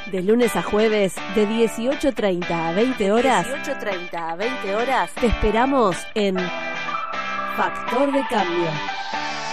De lunes a jueves, de 18:30 a 20 horas. 18:30 a 20 horas. Te esperamos en Factor de Cambio.